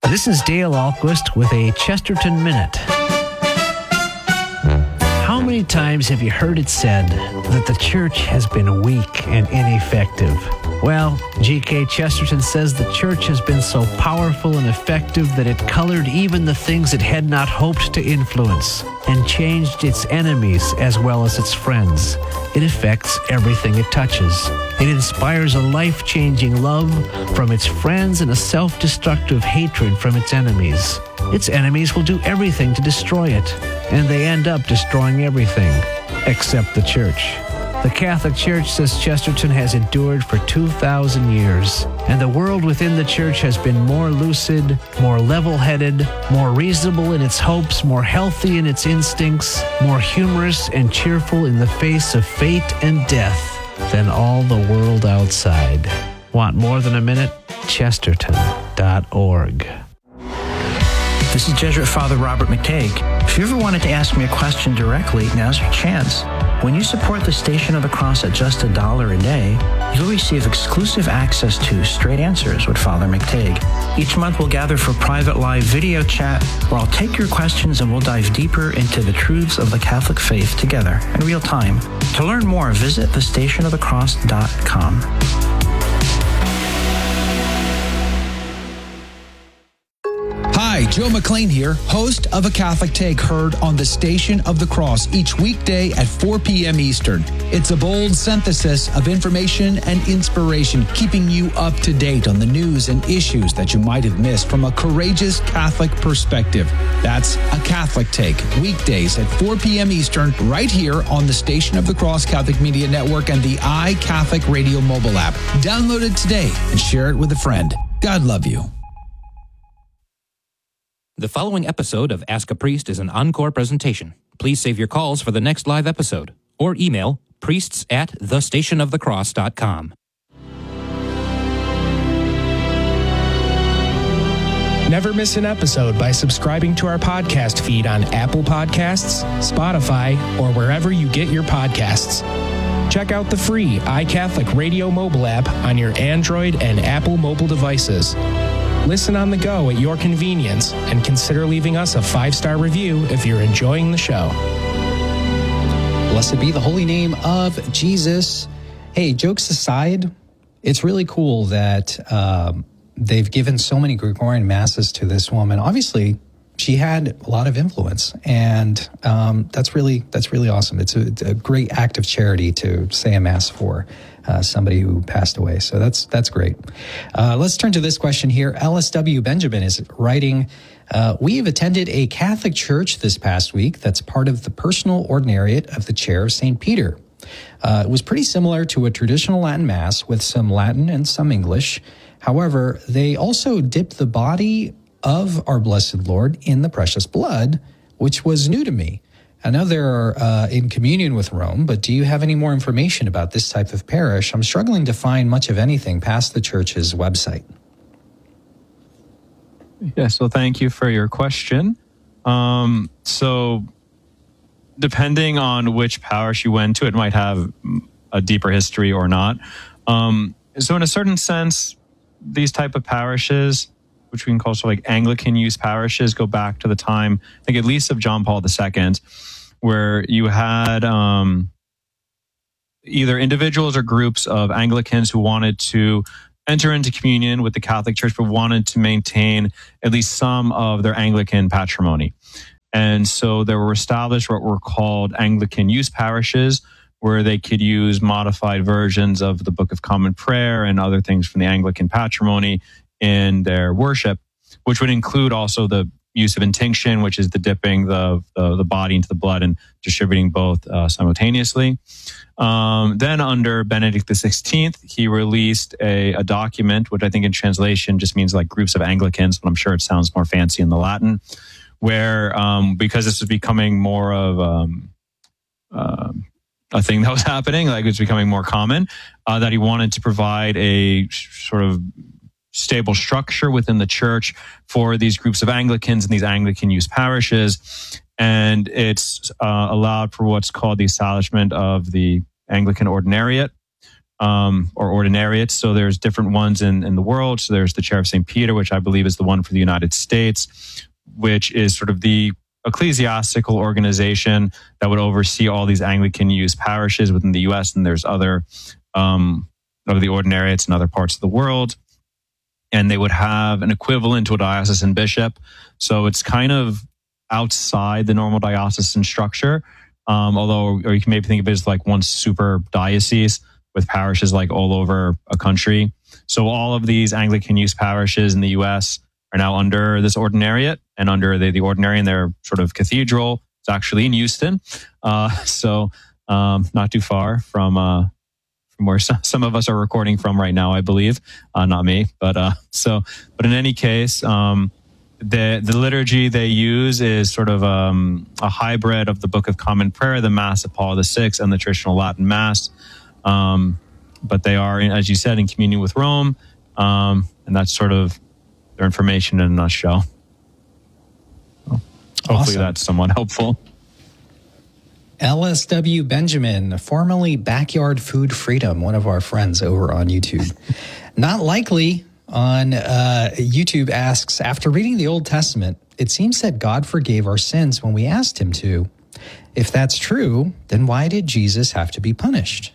This is Dale Ahlquist with a Chesterton Minute. How many times have you heard it said that the church has been weak and ineffective? Well, G.K. Chesterton says the church has been so powerful and effective that it colored even the things it had not hoped to influence and changed its enemies as well as its friends. It affects everything it touches. It inspires a life-changing love from its friends and a self-destructive hatred from its enemies. Its enemies will do everything to destroy it, and they end up destroying everything, except the church. The Catholic Church, says Chesterton, has endured for 2,000 years, and the world within the church has been more lucid, more level-headed, more reasonable in its hopes, more healthy in its instincts, more humorous and cheerful in the face of fate and death than all the world outside. Want more than a minute? Chesterton.org. This is Jesuit Father Robert McTague. If you ever wanted to ask me a question directly, now's your chance. When you support the Station of the Cross at just $1 a day, you'll receive exclusive access to Straight Answers with Father McTague. Each month we'll gather for private live video chat where I'll take your questions and we'll dive deeper into the truths of the Catholic faith together in real time. To learn more, visit thestationofthecross.com. Hi, Joe McLean here, host of A Catholic Take, heard on the Station of the Cross each weekday at 4 p.m. Eastern. It's a bold synthesis of information and inspiration, keeping you up to date on the news and issues that you might have missed from a courageous Catholic perspective. That's A Catholic Take, weekdays at 4 p.m. Eastern, right here on the Station of the Cross Catholic Media Network and the iCatholic Radio mobile app. Download it today and share it with a friend. God love you. The following episode of Ask a Priest is an encore presentation. Please save your calls for the next live episode or email priests@thestationofthecross.com. Never miss an episode by subscribing to our podcast feed on Apple Podcasts, Spotify, or wherever you get your podcasts. Check out the free iCatholic Radio mobile app on your Android and Apple mobile devices. Listen on the go at your convenience and consider leaving us a 5-star review if you're enjoying the show. Blessed be the holy name of Jesus. Hey, jokes aside, it's really cool that they've given so many Gregorian masses to this woman. Obviously, she had a lot of influence, and that's really awesome. It's a great act of charity to say a mass for somebody who passed away. So that's great. Let's turn to this question here. LSW Benjamin is writing, we have attended a Catholic church this past week that's part of the personal ordinariate of the Chair of St. Peter. It was pretty similar to a traditional Latin Mass with some Latin and some English. However, they also dipped the body of our Blessed Lord in the precious blood, which was new to me. I know they're in communion with Rome, but do you have any more information about this type of parish? I'm struggling to find much of anything past the church's website. Yeah, so thank you for your question. So depending on which parish you went to, it might have a deeper history or not. So in a certain sense, these type of parishes, which we can call sort of like Anglican use parishes, go back to the time, I think at least of John Paul II, where you had either individuals or groups of Anglicans who wanted to enter into communion with the Catholic Church, but wanted to maintain at least some of their Anglican patrimony. And so there were established what were called Anglican use parishes, where they could use modified versions of the Book of Common Prayer and other things from the Anglican patrimony in their worship, which would include also the use of intinction, which is the dipping the body into the blood and distributing both simultaneously. Then under Benedict XVI, he released a document, which I think in translation just means like groups of Anglicans, but I'm sure it sounds more fancy in the Latin, where because this was becoming more of a thing that was happening, like it was becoming more common, that he wanted to provide a sort of stable structure within the church for these groups of Anglicans and these Anglican use parishes. And it's allowed for what's called the establishment of the Anglican Ordinariate, or ordinariates. So there's different ones in the world. So there's the Chair of St. Peter, which I believe is the one for the United States, which is sort of the ecclesiastical organization that would oversee all these Anglican youth parishes within the U.S. And there's other of the ordinariates in other parts of the world. And they would have an equivalent to a diocesan bishop. So it's kind of outside the normal diocesan structure. Or you can maybe think of it as like one super diocese with parishes like all over a country. So all of these Anglican youth parishes in the U.S. are now under this ordinariate, and under the ordinarian, their sort of cathedral. It's actually in Houston. So not too far from where some of us are recording from right now, I believe. Not me, but in any case, the liturgy they use is sort of a hybrid of the Book of Common Prayer, the Mass of Paul VI, and the traditional Latin Mass. But they are, as you said, in communion with Rome, and that's sort of their information in a nutshell. Hopefully Awesome. That's somewhat helpful. LSW Benjamin, formerly Backyard Food Freedom, one of our friends over on YouTube. Not likely on YouTube asks, after reading the Old Testament, it seems that God forgave our sins when we asked him to. If that's true, then why did Jesus have to be punished?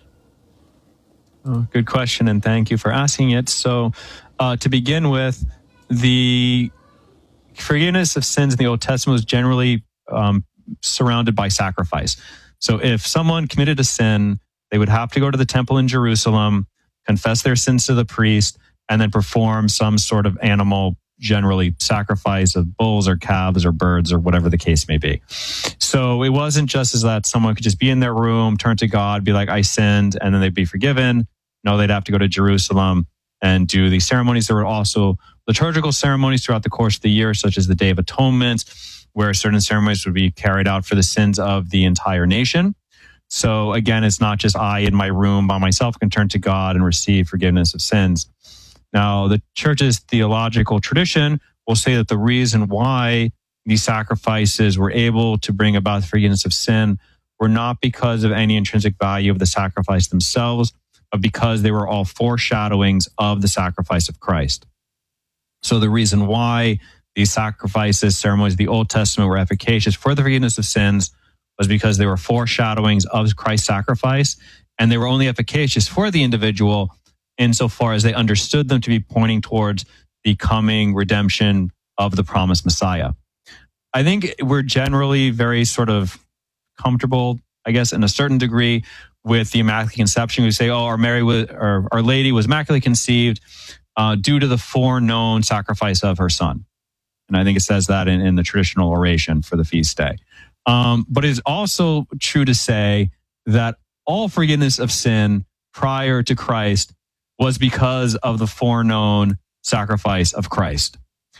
Oh, good question, and thank you for asking it. So to begin with, the forgiveness of sins in the Old Testament was generally surrounded by sacrifice. So if someone committed a sin, they would have to go to the temple in Jerusalem, confess their sins to the priest, and then perform some sort of animal, generally sacrifice of bulls or calves or birds or whatever the case may be. So it wasn't just as that someone could just be in their room, turn to God, be like, I sinned, and then they'd be forgiven. No, they'd have to go to Jerusalem and do these ceremonies. There were also liturgical ceremonies throughout the course of the year, such as the Day of Atonement, where certain ceremonies would be carried out for the sins of the entire nation. So again, it's not just I in my room by myself can turn to God and receive forgiveness of sins. Now, the church's theological tradition will say that the reason why these sacrifices were able to bring about the forgiveness of sin were not because of any intrinsic value of the sacrifice themselves, but because they were all foreshadowings of the sacrifice of Christ. So the reason why these sacrifices, ceremonies of the Old Testament were efficacious for the forgiveness of sins was because they were foreshadowings of Christ's sacrifice, and they were only efficacious for the individual insofar as they understood them to be pointing towards the coming redemption of the promised Messiah. I think we're generally very sort of comfortable, I guess, in a certain degree with the Immaculate Conception. We say, oh, Our Lady was immaculately conceived due to the foreknown sacrifice of her son. And I think it says that in the traditional oration for the feast day. But it is also true to say that all forgiveness of sin prior to Christ was because of the foreknown sacrifice of Christ.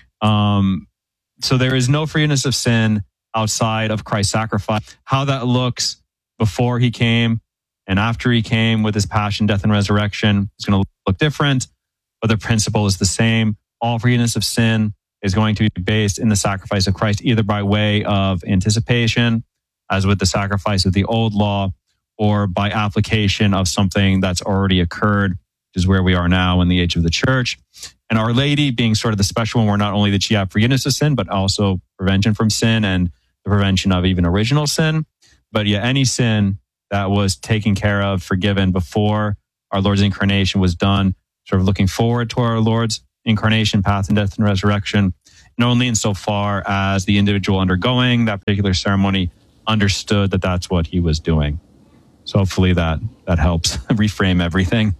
So there is no forgiveness of sin outside of Christ's sacrifice. How that looks before he came and after he came with his passion, death, and resurrection is going to look different, but the principle is the same. All forgiveness of sin is going to be based in the sacrifice of Christ, either by way of anticipation, as with the sacrifice of the old law, or by application of something that's already occurred, which is where we are now in the age of the church. And Our Lady being sort of the special one, where not only did she have forgiveness of sin, but also prevention from sin and the prevention of even original sin. But yeah, any sin that was taken care of, forgiven before our Lord's incarnation was done, sort of looking forward to our Lord's incarnation, path, and death, and resurrection, and only insofar as the individual undergoing that particular ceremony understood that that's what he was doing. So hopefully that helps reframe everything.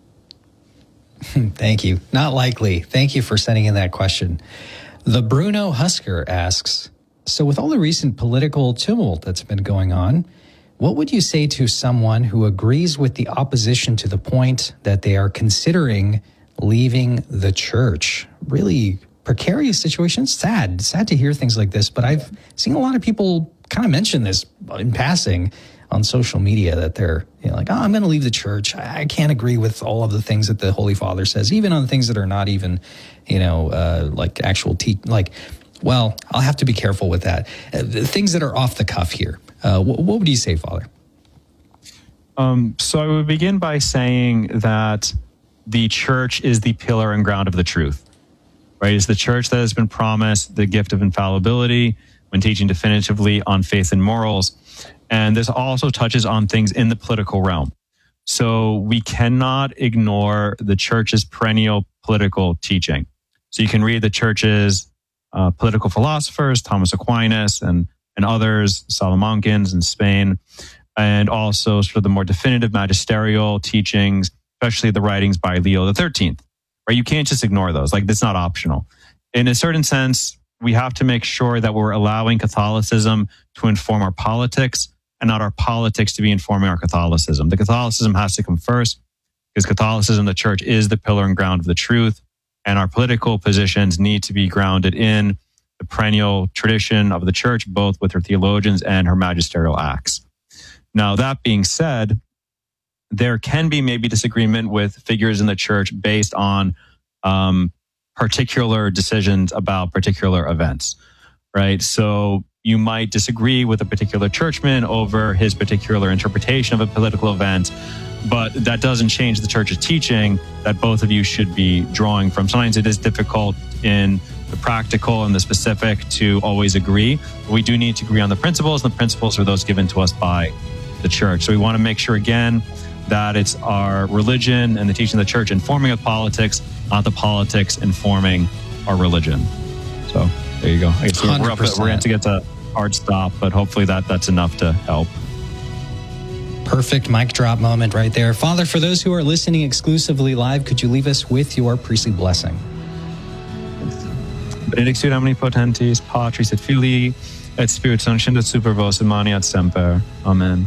Thank you. Not likely. Thank you for sending in that question. The Bruno Husker asks, so with all the recent political tumult that's been going on, what would you say to someone who agrees with the opposition to the point that they are considering leaving the church? Really precarious situation. Sad to hear things like this, but I've seen a lot of people kind of mention this in passing on social media, that they're like, oh, I'm going to leave the church. I can't agree with all of the things that the Holy Father says, even on things that are not even, like actual well, I'll have to be careful with that. Things that are off the cuff here. What would you say, Father? So I would begin by saying that the church is the pillar and ground of the truth, right? It's the church that has been promised the gift of infallibility when teaching definitively on faith and morals. And this also touches on things in the political realm. So we cannot ignore the church's perennial political teaching. So you can read the church's political philosophers, Thomas Aquinas and others, Salamancans in Spain, and also sort of the more definitive magisterial teachings, especially the writings by Leo XIII, right? You can't just ignore those. Like, that's not optional. In a certain sense, we have to make sure that we're allowing Catholicism to inform our politics and not our politics to be informing our Catholicism. The Catholicism has to come first because Catholicism, the church, is the pillar and ground of the truth. And our political positions need to be grounded in the perennial tradition of the church, both with her theologians and her magisterial acts. Now, that being said, there can be maybe disagreement with figures in the church based on particular decisions about particular events, right? So you might disagree with a particular churchman over his particular interpretation of a political event, but that doesn't change the church's teaching that both of you should be drawing from. Sometimes it is difficult in the practical and the specific to always agree. But we do need to agree on the principles, and the principles are those given to us by the church. So we want to make sure, again, that it's our religion and the teaching of the church informing of politics, not the politics informing our religion. So there you go. I guess we're going to get to hard stop, but hopefully that's enough to help. Perfect mic drop moment right there. Father, for those who are listening exclusively live, could you leave us with your priestly blessing? Benedictio Domini Potentis, Patris et Filii, et Spiritus Sancti, super vos et mani ad semper. Amen.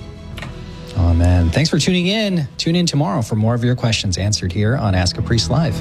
Amen. Thanks for tuning in. Tune in tomorrow for more of your questions answered here on Ask a Priest Live.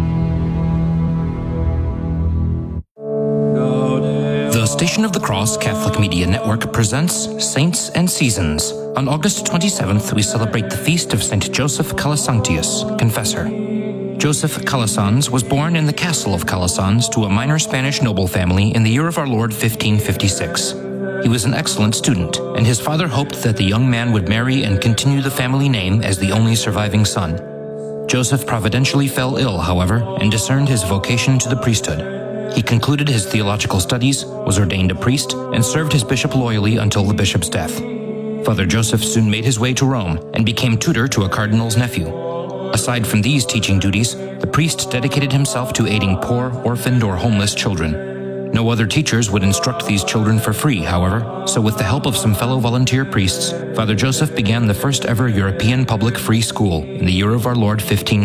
The Station of the Cross Catholic Media Network presents Saints and Seasons. On August 27th, we celebrate the feast of St. Joseph Calasanctius, Confessor. Joseph Calasanz was born in the castle of Calasanz to a minor Spanish noble family in the year of our Lord 1556. He was an excellent student, and his father hoped that the young man would marry and continue the family name as the only surviving son. Joseph providentially fell ill, however, and discerned his vocation to the priesthood. He concluded his theological studies, was ordained a priest, and served his bishop loyally until the bishop's death. Father Joseph soon made his way to Rome and became tutor to a cardinal's nephew. Aside from these teaching duties, the priest dedicated himself to aiding poor, orphaned, or homeless children. No other teachers would instruct these children for free, however, so with the help of some fellow volunteer priests, Father Joseph began the first ever European public free school in the year of our Lord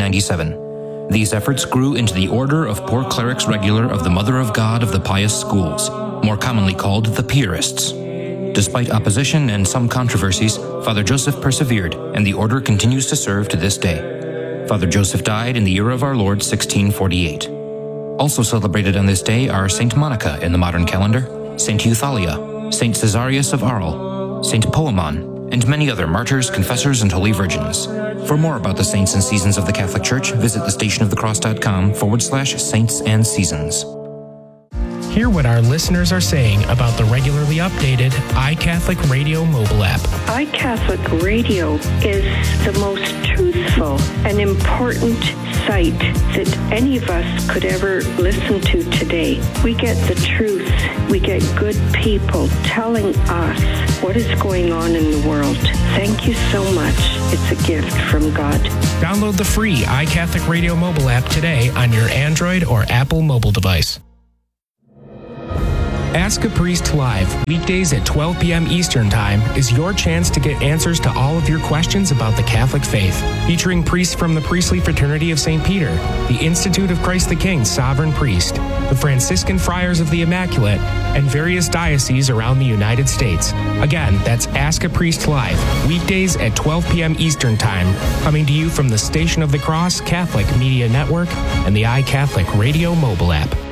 1597. These efforts grew into the Order of Poor Clerics Regular of the Mother of God of the Pious Schools, more commonly called the Piarists. Despite opposition and some controversies, Father Joseph persevered, and the order continues to serve to this day. Father Joseph died in the year of our Lord 1648. Also celebrated on this day are Saint Monica in the modern calendar, Saint Euthalia, Saint Caesarius of Arles, Saint Poemon, and many other martyrs, confessors, and holy virgins. For more about the saints and seasons of the Catholic Church, visit thestationofthecross.com/saints and seasons. Hear what our listeners are saying about the regularly updated iCatholic Radio mobile app. iCatholic Radio is the most truthful and important site that any of us could ever listen to today. We get the truth. We get good people telling us what is going on in the world. Thank you so much. It's a gift from God. Download the free iCatholic Radio mobile app today on your Android or Apple mobile device. Ask a Priest Live, weekdays at 12 p.m. Eastern Time, is your chance to get answers to all of your questions about the Catholic faith. Featuring priests from the Priestly Fraternity of St. Peter, the Institute of Christ the King Sovereign Priest, the Franciscan Friars of the Immaculate, and various dioceses around the United States. Again, that's Ask a Priest Live, weekdays at 12 p.m. Eastern Time, coming to you from the Station of the Cross Catholic Media Network and the iCatholic Radio mobile app.